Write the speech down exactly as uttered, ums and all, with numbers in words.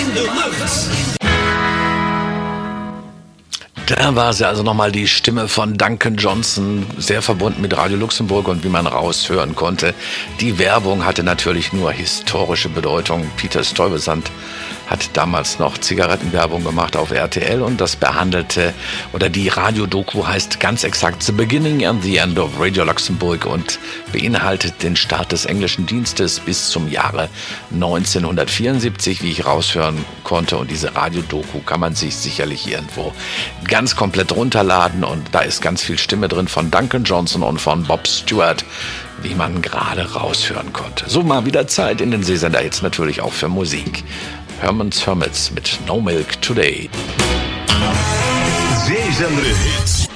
in de lucht. Da war sie also nochmal die Stimme von Duncan Johnson, sehr verbunden mit Radio Luxemburg und wie man raushören konnte. Die Werbung hatte natürlich nur historische Bedeutung. Peter Stuyvesant hat damals noch Zigarettenwerbung gemacht auf R T L und das behandelte, oder die Radiodoku heißt ganz exakt The Beginning and the End of Radio Luxemburg und beinhaltet den Start des englischen Dienstes bis zum Jahre neunzehnhundertvierundsiebzig, wie ich raushören konnte. Und diese Radiodoku kann man sich sicherlich irgendwo ganz komplett runterladen und da ist ganz viel Stimme drin von Duncan Johnson und von Bob Stewart, wie man gerade raushören konnte. So, mal wieder Zeit in den Seesender jetzt natürlich auch für Musik. Herman's Hermits mit No Milk Today. Zeezender Hits.